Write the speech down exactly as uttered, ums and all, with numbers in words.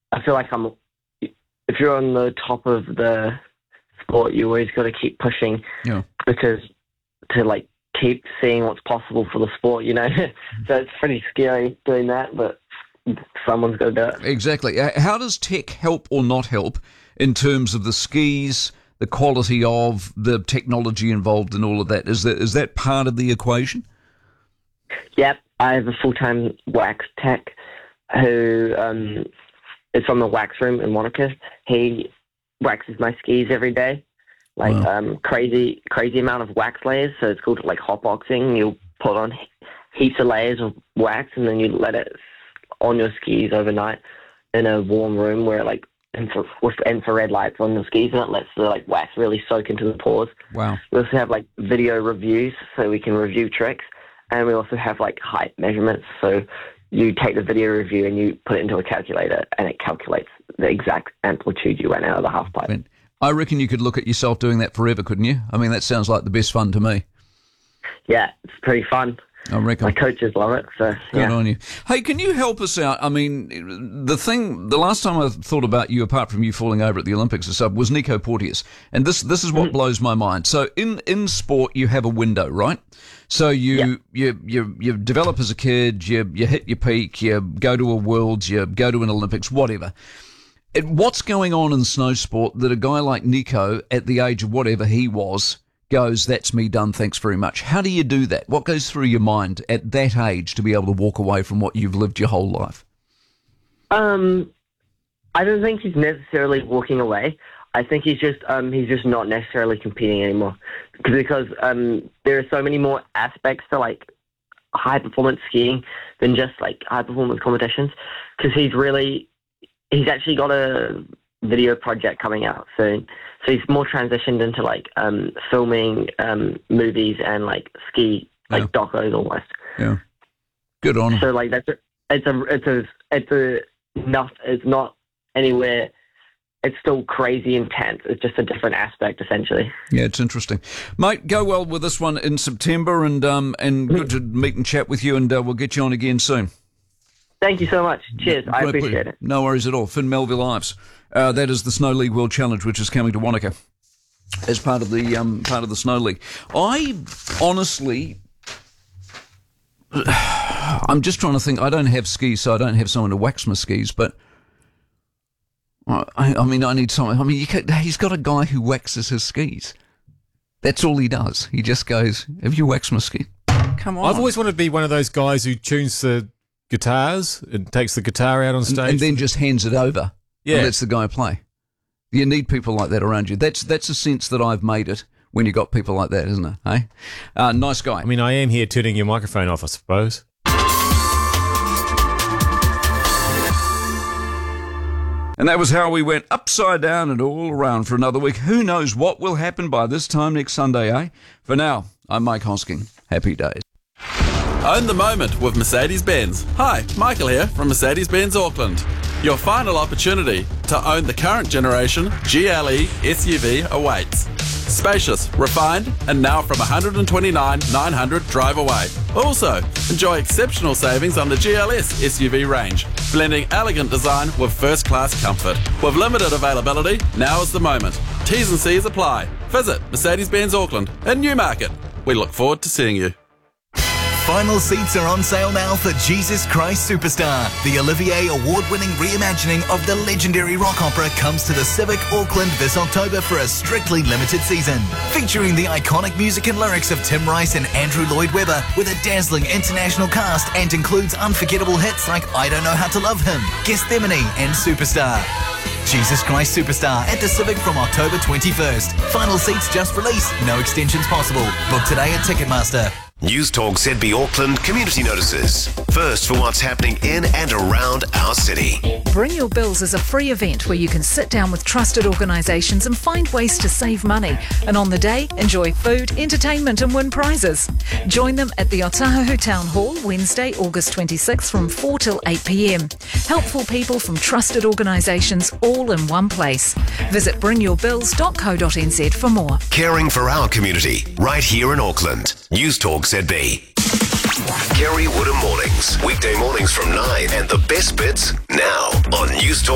I feel like I'm. If you're on the top of the sport, you always got to keep pushing, yeah. because to like keep seeing what's possible for the sport, you know. So it's pretty scary doing that, but someone's got to do it. Exactly. How does tech help or not help in terms of the skis, the quality of the technology involved in all of that? Is that is that part of the equation? Yep. I have a full-time wax tech who um, is from the wax room in Wanaka. He waxes my skis every day, like Wow. um, crazy, crazy amount of wax layers. So it's called like hot boxing. You'll put on heaps of layers of wax, and then you let it on your skis overnight in a warm room where like infra- with infrared lights on the skis, and it lets the like wax really soak into the pores. Wow. We also have like video reviews, so we can review tricks. And we also have like height measurements. So you take the video review and you put it into a calculator, and it calculates the exact amplitude you went out of the half pipe. I reckon you could look at yourself doing that forever, couldn't you? I mean, that sounds like the best fun to me. Yeah, it's pretty fun. I reckon. My coaches love it. So Good yeah. on you. Hey, can you help us out? I mean, the thing, the last time I thought about you, apart from you falling over at the Olympics or something, was Nico Porteous. And this this is what blows my mind. So in, in sport, you have a window, right? So you, Yeah. you, you, you develop as a kid, you, you hit your peak, you go to a Worlds, you go to an Olympics, whatever. It, what's going on in snow sport that a guy like Nico, at the age of whatever he was, goes, that's me done, thanks very much? How do you do that? What goes through your mind at that age to be able to walk away from what you've lived your whole life? Um, I don't think he's necessarily walking away. I think he's just um, he's just not necessarily competing anymore, because um, there are so many more aspects to like high performance skiing than just like high performance competitions. Because he's really he's actually got a video project coming out soon, so he's more transitioned into like um, filming um, movies and like ski like Yeah. docos almost. Yeah, good on him. So like that's a, it's a it's a it's a enough. It's not anywhere. It's still crazy intense. It's just a different aspect, essentially. Yeah, it's interesting. Mate, go well with this one in September, and um, and good to meet and chat with you, and uh, we'll get you on again soon. Thank you so much. Cheers. I Great appreciate pleasure. it. No worries at all. Finn Melville Ives. Uh, that is the Snow League World Challenge, which is coming to Wanaka as part of the um, part of the Snow League. I honestly, I'm just trying to think. I don't have skis, so I don't have someone to wax my skis, but. I, I mean, I need someone. I mean, you can, he's got a guy who waxes his skis. That's all he does. He just goes, "Have you waxed my ski?" Come on. I've always wanted to be one of those guys who tunes the guitars and takes the guitar out on stage. and, and then just hands it over. Yeah. And lets the guy play. You need people like that around you. That's that's a sense that I've made it when you got people like that, isn't it? Hey, uh, nice guy. I mean, I am here tuning your microphone off, I suppose. And that was how we went upside down and all around for another week. Who knows what will happen by this time next Sunday, eh? For now, I'm Mike Hosking. Happy days. Own the moment with Mercedes-Benz. Hi, Michael here from Mercedes-Benz Auckland. Your final opportunity to own the current generation G L E S U V awaits. Spacious, refined, and now from one hundred twenty-nine thousand nine hundred drive away. Also, enjoy exceptional savings on the G L S S U V range, blending elegant design with first-class comfort. With limited availability, now is the moment. T's and C's apply. Visit Mercedes-Benz Auckland in Newmarket. We look forward to seeing you. Final seats are on sale now for Jesus Christ Superstar. The Olivier Award-winning reimagining of the legendary rock opera comes to the Civic Auckland this October for a strictly limited season. Featuring the iconic music and lyrics of Tim Rice and Andrew Lloyd Webber with a dazzling international cast, and includes unforgettable hits like I Don't Know How to Love Him, Gethsemane and Superstar. Jesus Christ Superstar at the Civic from October twenty-first. Final seats just released, no extensions possible. Book today at Ticketmaster. News Talk Z B Auckland community notices. First for what's happening in and around our city. Bring Your Bills is a free event where you can sit down with trusted organisations and find ways to save money. And on the day, enjoy food, entertainment and win prizes. Join them at the Otahuhu Town Hall Wednesday, August twenty-sixth from four till eight p.m. Helpful people from trusted organisations all in one place. Visit bring your bills dot co dot n z for more. Caring for our community, right here in Auckland. News Talk Z B. Kerry Woodham Mornings. Weekday mornings from nine, and the best bits now on News Talk.